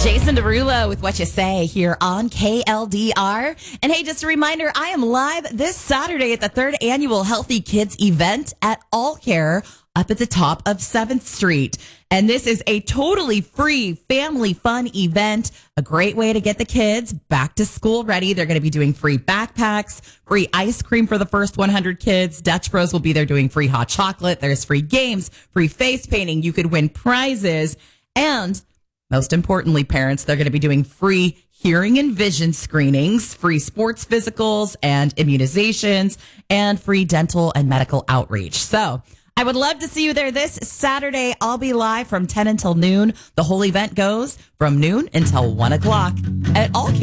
Jason Derulo with What You Say here on KLDR. And hey, just a reminder, I am live this Saturday at the 3rd annual Healthy Kids event at All Care up at the top of 7th Street. And this is a totally free family fun event, a great way to get the kids back to school ready. They're going to be doing free backpacks, free ice cream for the first 100 kids. Dutch Bros will be there doing free hot chocolate. There's free games, free face painting. You could win prizes. And most importantly, parents, they're going to be doing free hearing and vision screenings, free sports physicals and immunizations, and free dental and medical outreach. So I would love to see you there this Saturday. I'll be live from 10 until noon. The whole event goes from noon until 1 o'clock at All